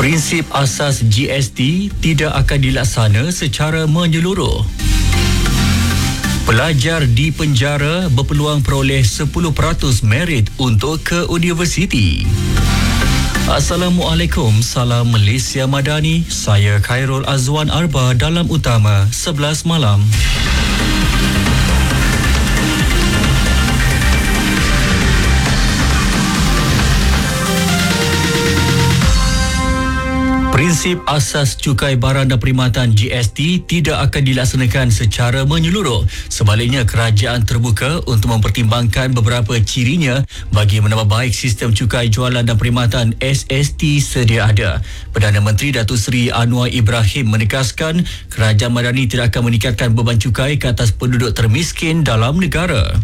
Prinsip asas GST tidak akan dilaksana secara menyeluruh. Pelajar di penjara berpeluang peroleh 10% merit untuk ke universiti. Assalamualaikum, salam Malaysia Madani. Saya Khairul Azwan Arba dalam Utama 11 malam. Prinsip asas cukai barang dan perkhidmatan GST tidak akan dilaksanakan secara menyeluruh. Sebaliknya, kerajaan terbuka untuk mempertimbangkan beberapa cirinya bagi menambah baik sistem cukai jualan dan perkhidmatan SST sedia ada. Perdana Menteri Datuk Seri Anwar Ibrahim menegaskan kerajaan Madani tidak akan meningkatkan beban cukai ke atas penduduk termiskin dalam negara.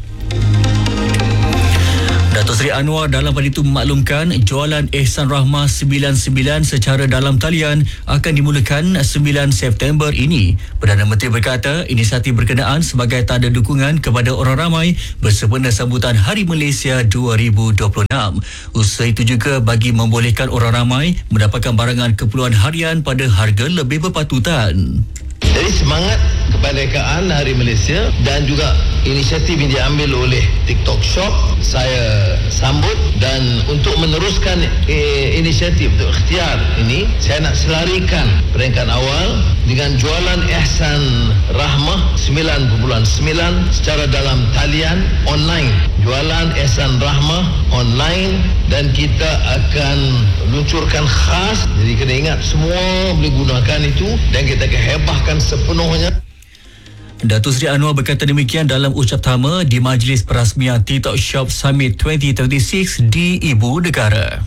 Datuk Seri Anwar dalam pada itu memaklumkan jualan Ehsan Rahmah 99 secara dalam talian akan dimulakan 9 September ini. Perdana Menteri berkata inisiatif berkenaan sebagai tanda dukungan kepada orang ramai bersempena sambutan Hari Malaysia 2026. Usaha itu juga bagi membolehkan orang ramai mendapatkan barangan keperluan harian pada harga lebih berpatutan. Jadi semangat kemerdekaan Hari Malaysia dan juga inisiatif yang diambil oleh TikTok Shop saya sambut, dan untuk meneruskan inisiatif untuk ikhtiar ini saya nak selarikan peringkat awal dengan jualan Ehsan Rahmah 9.9 secara dalam talian online. Jualan Ehsan Rahmah online dan kita akan luncurkan khas, jadi kena ingat semua boleh gunakan itu dan kita akan hebahkan sepenuhnya. Datuk Seri Anwar berkata demikian dalam ucap pertama di Majlis Perasmian TikTok Shop Summit 2026 di Ibu Negara.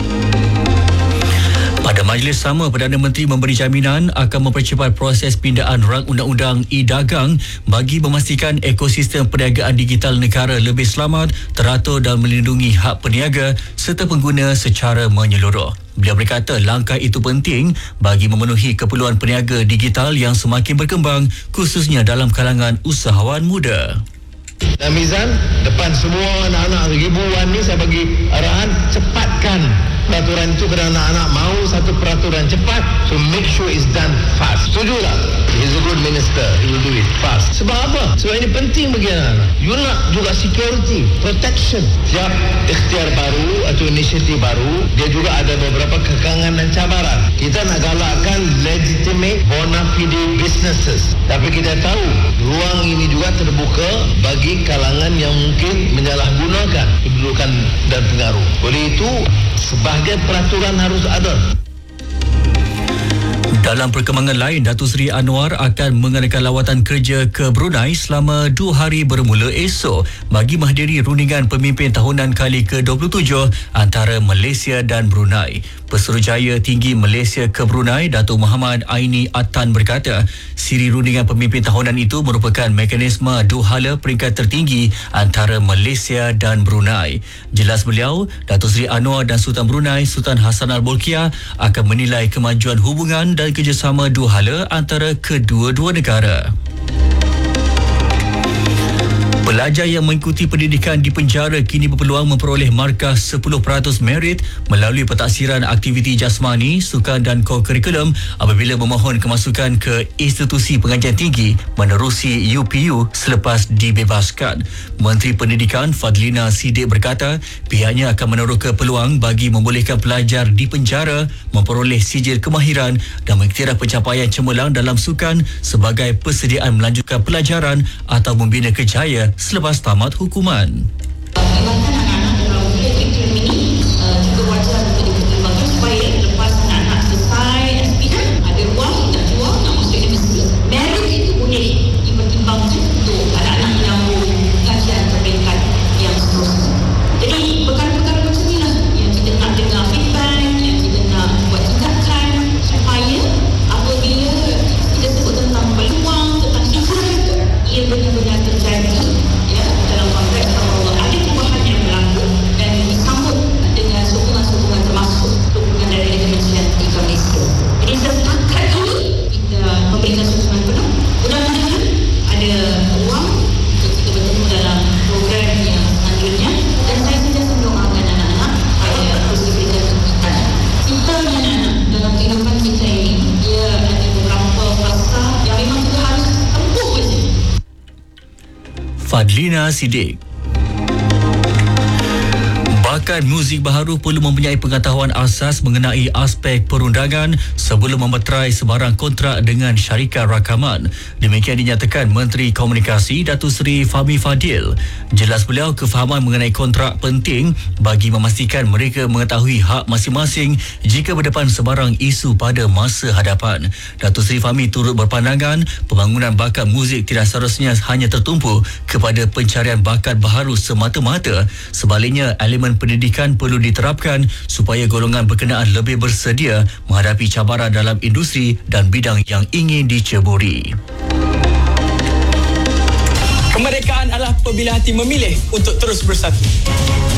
Pada majlis sama, Perdana Menteri memberi jaminan akan mempercepat proses pindaan rang undang-undang e-dagang bagi memastikan ekosistem perniagaan digital negara lebih selamat, teratur dan melindungi hak peniaga serta pengguna secara menyeluruh. Beliau berkata langkah itu penting bagi memenuhi keperluan peniaga digital yang semakin berkembang, khususnya dalam kalangan usahawan muda. Dan Mizan, depan semua anak-anak ribuan ni saya bagi arahan cepatkan peraturan itu kerana anak-anak mahu satu peraturan cepat, so make sure it's done fast. Setuju tak? He's a good minister, he will do it fast. Sebab apa? Sebab ini penting bagi anak-anak. You nak juga security, protection. Setiap ikhtiar baru atau inisiatif baru, dia juga ada beberapa kekangan dan cabaran. Kita nak galakkan legitimate bona fide businesses, tapi kita tahu ruang ini juga terbuka bagi kalangan yang mungkin menyalahgunakan kedudukan dan pengaruh. Oleh itu, sebahagian peraturan harus ada. Dalam perkembangan lain, Datuk Seri Anwar akan mengadakan lawatan kerja ke Brunei selama 2 hari bermula esok bagi menghadiri rundingan pemimpin tahunan kali ke-27 antara Malaysia dan Brunei. Pesuruhjaya Tinggi Malaysia ke Brunei, Datuk Muhammad Aini Attan berkata, siri rundingan pemimpin tahunan itu merupakan mekanisme duhala peringkat tertinggi antara Malaysia dan Brunei. Jelas beliau, Datuk Seri Anwar dan Sultan Brunei, Sultan Hassanal Bolkiah akan menilai kemajuan hubungan dan kerjasama duhala antara kedua-dua negara. Pelajar yang mengikuti pendidikan di penjara kini berpeluang memperoleh markah 10% merit melalui pentaksiran aktiviti jasmani, sukan dan co-kurikulum apabila memohon kemasukan ke institusi pengajian tinggi menerusi UPU selepas dibebaskan. Menteri Pendidikan Fadlina Siddiq berkata pihaknya akan meneroka peluang bagi membolehkan pelajar di penjara memperoleh sijil kemahiran dan mengiktiraf pencapaian cemerlang dalam sukan sebagai persediaan melanjutkan pelajaran atau membina kejayaan selepas tamat hukuman. Perkhidmatan anak-anak dalam kurikulum ini juga wajar untuk dipertimbangkan supaya lepas anak-anak selesai SPM ada ruang nak jual, nak masuk universiti. Merit itu boleh dipertimbangkan untuk anak-anak yang kajian peringkat yang seterusnya. Jadi perkara-perkara macam ni lah yang kita nak dengar feedback, yang kita nak buat tindakan supaya apabila kita sebut tentang peluang, tentang hijrah, ia benar-benar terjadi dalam konteks Allah Lina Siddiq. Bakat muzik baharu perlu mempunyai pengetahuan asas mengenai aspek perundangan sebelum memeterai sebarang kontrak dengan syarikat rakaman. Demikian dinyatakan Menteri Komunikasi Datuk Seri Fahmi Fadil. Jelas beliau, kefahaman mengenai kontrak penting bagi memastikan mereka mengetahui hak masing-masing jika berdepan sebarang isu pada masa hadapan. Datuk Seri Fahmi turut berpandangan pembangunan bakat muzik tidak seharusnya hanya tertumpu kepada pencarian bakat baharu semata-mata. Sebaliknya, elemen pendidikan perlu diterapkan supaya golongan berkenaan lebih bersedia menghadapi cabaran dalam industri dan bidang yang ingin diceburi. Kemerdekaan adalah apabila hati memilih untuk terus bersatu.